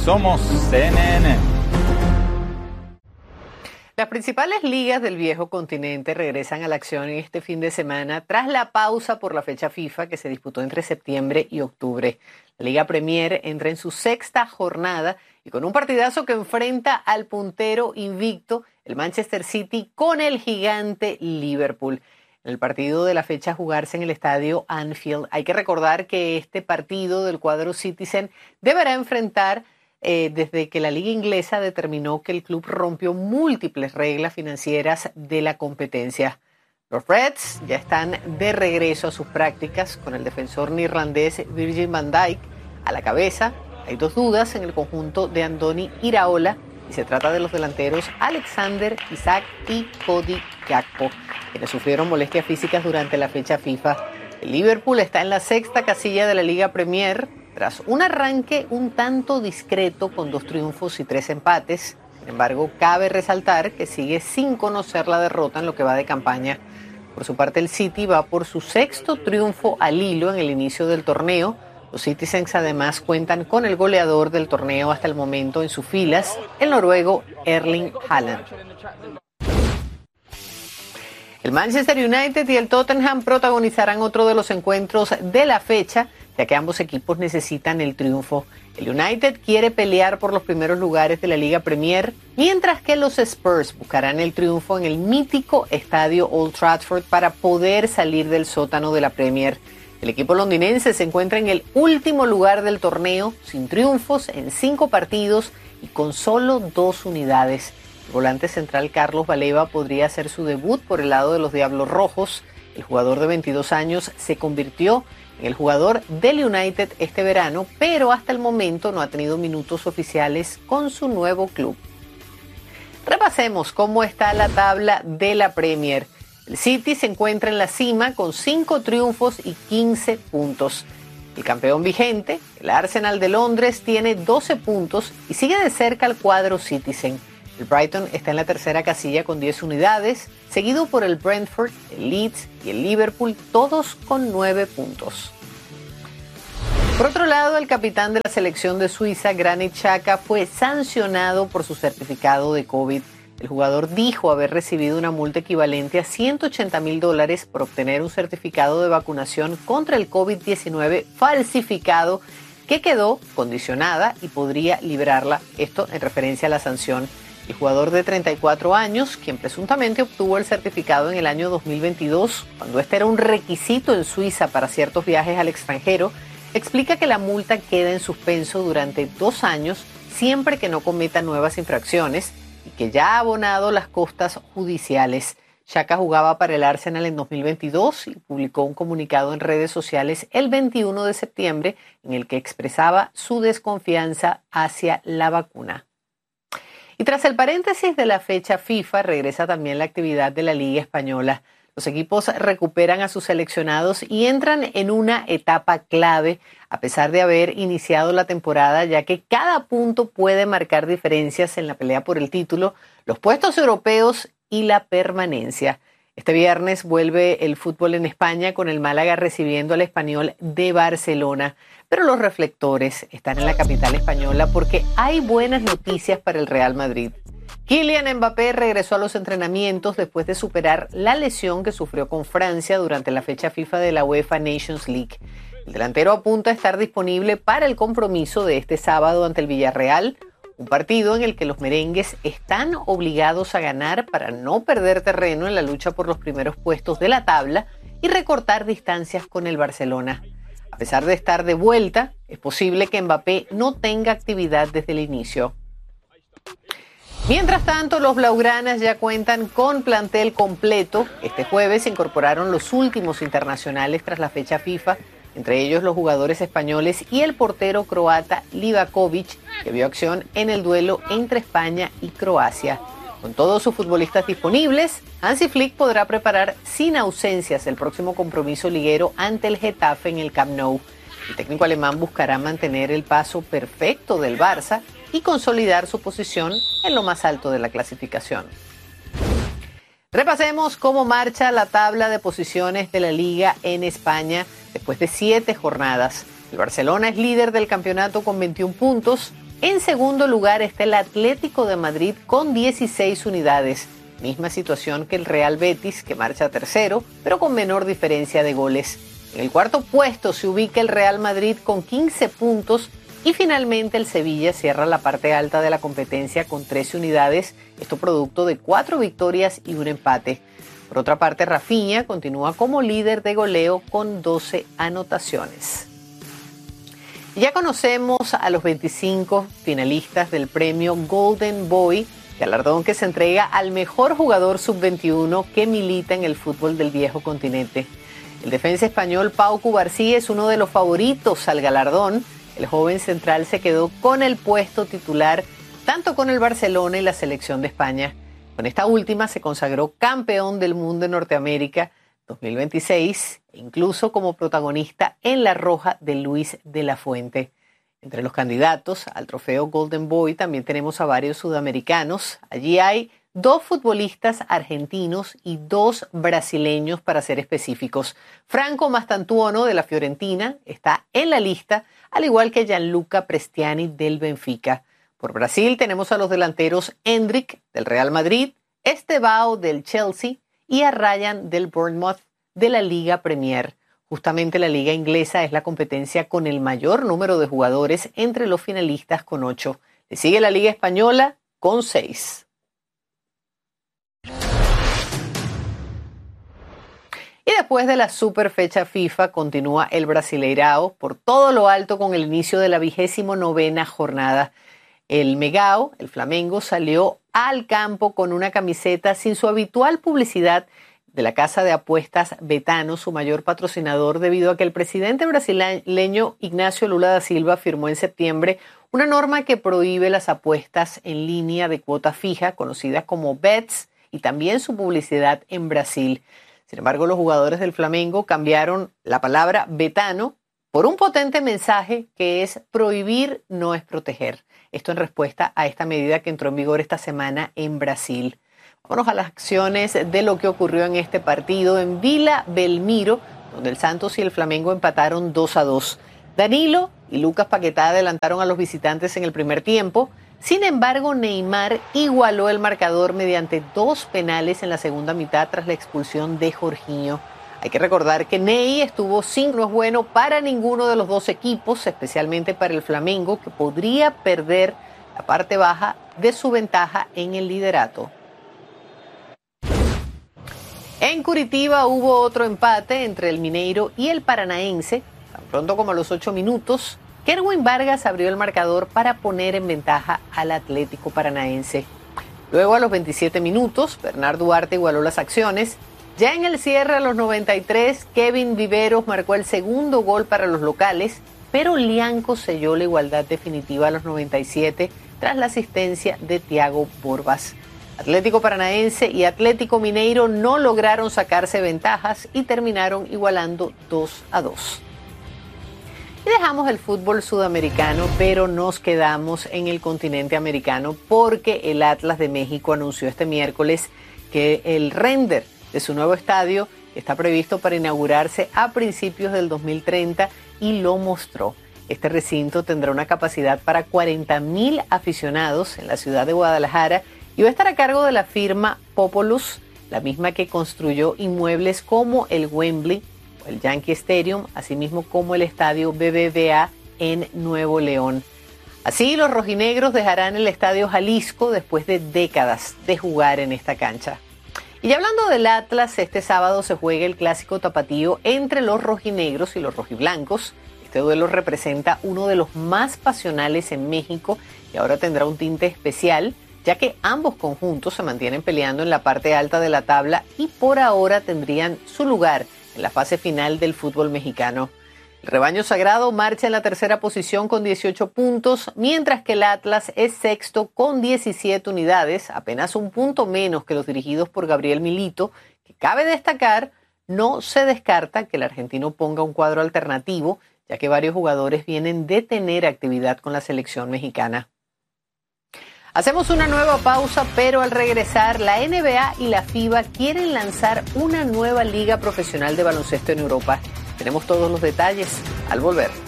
Somos CNN. Las principales ligas del viejo continente regresan a la acción este fin de semana tras la pausa por la fecha FIFA que se disputó entre septiembre y octubre. La Liga Premier entra en su sexta jornada y con un partidazo que enfrenta al puntero invicto, el Manchester City, con el gigante Liverpool. En el partido de la fecha a jugarse en el estadio Anfield, hay que recordar que este partido del cuadro Citizen deberá enfrentar desde que la Liga Inglesa determinó que el club rompió múltiples reglas financieras de la competencia. Los Reds ya están de regreso a sus prácticas con el defensor neerlandés Virgil van Dijk a la cabeza. Hay dos dudas en el conjunto de Andoni Iraola y se trata de los delanteros Alexander Isak y Cody Gakpo, quienes sufrieron molestias físicas durante la fecha FIFA. El Liverpool está en la sexta casilla de la Liga Premier tras un arranque un tanto discreto con 2 triunfos y 3 empates. Sin embargo, cabe resaltar que sigue sin conocer la derrota en lo que va de campaña. Por su parte, el City va por su 6º triunfo al hilo en el inicio del torneo. Los Citizens además cuentan con el goleador del torneo hasta el momento en sus filas, el noruego Erling Haaland. El Manchester United y el Tottenham protagonizarán otro de los encuentros de la fecha, ya que ambos equipos necesitan el triunfo. El United quiere pelear por los primeros lugares de la Liga Premier, mientras que los Spurs buscarán el triunfo en el mítico estadio Old Trafford para poder salir del sótano de la Premier. El equipo londinense se encuentra en el último lugar del torneo, sin triunfos en 5 partidos y con solo 2 unidades. El volante central Carlos Baleba podría hacer su debut por el lado de los Diablos Rojos. El jugador de 22 años se convirtió en el jugador del United este verano, pero hasta el momento no ha tenido minutos oficiales con su nuevo club. Repasemos cómo está la tabla de la Premier. El City se encuentra en la cima con 5 triunfos y 15 puntos. El campeón vigente, el Arsenal de Londres, tiene 12 puntos y sigue de cerca al cuadro Citizen. El Brighton está en la tercera casilla con 10 unidades, seguido por el Brentford, el Leeds y el Liverpool, todos con 9 puntos. Por otro lado, el capitán de la selección de Suiza, Granit Xhaka, fue sancionado por su certificado de COVID. El jugador dijo haber recibido una multa equivalente a $180,000 por obtener un certificado de vacunación contra el COVID-19 falsificado que quedó condicionada y podría librarla, esto en referencia a la sanción. El jugador de 34 años, quien presuntamente obtuvo el certificado en el año 2022, cuando este era un requisito en Suiza para ciertos viajes al extranjero, explica que la multa queda en suspenso durante 2 años siempre que no cometa nuevas infracciones y que ya ha abonado las costas judiciales. Xhaka jugaba para el Arsenal en 2022 y publicó un comunicado en redes sociales el 21 de septiembre en el que expresaba su desconfianza hacia la vacuna. Y tras el paréntesis de la fecha FIFA, regresa también la actividad de la Liga Española. Los equipos recuperan a sus seleccionados y entran en una etapa clave, a pesar de haber iniciado la temporada, ya que cada punto puede marcar diferencias en la pelea por el título, los puestos europeos y la permanencia. Este viernes vuelve el fútbol en España con el Málaga recibiendo al Español de Barcelona. Pero los reflectores están en la capital española porque hay buenas noticias para el Real Madrid. Kylian Mbappé regresó a los entrenamientos después de superar la lesión que sufrió con Francia durante la fecha FIFA de la UEFA Nations League. El delantero apunta a estar disponible para el compromiso de este sábado ante el Villarreal, un partido en el que los merengues están obligados a ganar para no perder terreno en la lucha por los primeros puestos de la tabla y recortar distancias con el Barcelona. A pesar de estar de vuelta, es posible que Mbappé no tenga actividad desde el inicio. Mientras tanto, los blaugranas ya cuentan con plantel completo. Este jueves se incorporaron los últimos internacionales tras la fecha FIFA, entre ellos los jugadores españoles y el portero croata Livakovic, que vio acción en el duelo entre España y Croacia. Con todos sus futbolistas disponibles, Hansi Flick podrá preparar sin ausencias el próximo compromiso liguero ante el Getafe en el Camp Nou. El técnico alemán buscará mantener el paso perfecto del Barça y consolidar su posición en lo más alto de la clasificación. Repasemos cómo marcha la tabla de posiciones de la Liga en España después de 7 jornadas. El Barcelona es líder del campeonato con 21 puntos, En segundo lugar está el Atlético de Madrid con 16 unidades. Misma situación que el Real Betis, que marcha tercero, pero con menor diferencia de goles. En el cuarto puesto se ubica el Real Madrid con 15 puntos y finalmente el Sevilla cierra la parte alta de la competencia con 13 unidades, esto producto de 4 victorias y un empate. Por otra parte, Rafinha continúa como líder de goleo con 12 anotaciones. Ya conocemos a los 25 finalistas del premio Golden Boy, galardón que se entrega al mejor jugador sub-21 que milita en el fútbol del viejo continente. El defensa español Pau Cubarsí es uno de los favoritos al galardón. El joven central se quedó con el puesto titular tanto con el Barcelona y la selección de España. Con esta última se consagró campeón del mundo en Norteamérica 2026 e incluso como protagonista en La Roja de Luis de la Fuente. Entre los candidatos al trofeo Golden Boy también tenemos a varios sudamericanos. Allí hay 2 futbolistas argentinos y 2 brasileños, para ser específicos. Franco Mastantuono de la Fiorentina está en la lista, al igual que Gianluca Prestiani del Benfica. Por Brasil tenemos a los delanteros Endrick del Real Madrid, Estevao del Chelsea y a Ryan del Bournemouth de la Liga Premier. Justamente la liga inglesa es la competencia con el mayor número de jugadores entre los finalistas con 8. Le sigue la Liga Española con 6. Y después de la super fecha FIFA continúa el Brasileirao por todo lo alto con el inicio de la 29ª jornada. El Megao, el Flamengo, salió al campo con una camiseta sin su habitual publicidad de la casa de apuestas Betano, su mayor patrocinador, debido a que el presidente brasileño Ignacio Lula da Silva firmó en septiembre una norma que prohíbe las apuestas en línea de cuota fija, conocidas como bets, y también su publicidad en Brasil. Sin embargo, los jugadores del Flamengo cambiaron la palabra Betano por un potente mensaje que es prohibir no es proteger. Esto en respuesta a esta medida que entró en vigor esta semana en Brasil. Vámonos a las acciones de lo que ocurrió en este partido en Vila Belmiro, donde el Santos y el Flamengo empataron 2-2. Danilo y Lucas Paquetá adelantaron a los visitantes en el primer tiempo. Sin embargo, Neymar igualó el marcador mediante 2 penales en la segunda mitad tras la expulsión de Jorginho. Hay que recordar que Ney estuvo sin, no es bueno para ninguno de los 2 equipos, especialmente para el Flamengo, que podría perder la parte baja de su ventaja en el liderato. En Curitiba hubo otro empate entre el Mineiro y el Paranaense. Tan pronto como a los 8 minutos, Kerwin Vargas abrió el marcador para poner en ventaja al Atlético Paranaense. Luego, a los 27 minutos, Bernardo Duarte igualó las acciones. Ya en el cierre a los 93, Kevin Viveros marcó el segundo gol para los locales, pero Lianco selló la igualdad definitiva a los 97 tras la asistencia de Thiago Borbas. Atlético Paranaense y Atlético Mineiro no lograron sacarse ventajas y terminaron igualando 2-2. Y dejamos el fútbol sudamericano, pero nos quedamos en el continente americano porque el Atlas de México anunció este miércoles que el render de su nuevo estadio está previsto para inaugurarse a principios del 2030 y lo mostró. Este recinto tendrá una capacidad para 40,000 aficionados en la ciudad de Guadalajara y va a estar a cargo de la firma Populous, la misma que construyó inmuebles como el Wembley o el Yankee Stadium, asimismo como el estadio BBVA en Nuevo León. Así, los rojinegros dejarán el Estadio Jalisco después de décadas de jugar en esta cancha. Y hablando del Atlas, este sábado se juega el clásico tapatío entre los rojinegros y los rojiblancos. Este duelo representa uno de los más pasionales en México y ahora tendrá un tinte especial, ya que ambos conjuntos se mantienen peleando en la parte alta de la tabla y por ahora tendrían su lugar en la fase final del fútbol mexicano. El rebaño sagrado marcha en la tercera posición con 18 puntos, mientras que el Atlas es sexto con 17 unidades, apenas un punto menos que los dirigidos por Gabriel Milito, que cabe destacar, no se descarta que el argentino ponga un cuadro alternativo, ya que varios jugadores vienen de tener actividad con la selección mexicana. Hacemos una nueva pausa, pero al regresar, la NBA y la FIBA quieren lanzar una nueva liga profesional de baloncesto en Europa. Tenemos todos los detalles al volver.